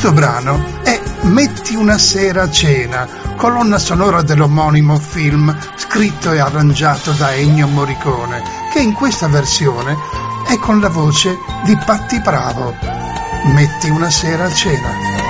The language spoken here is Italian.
Questo brano è Metti una sera a cena, colonna sonora dell'omonimo film scritto e arrangiato da Ennio Morricone, che in questa versione è con la voce di Patti Bravo. Metti una sera a cena.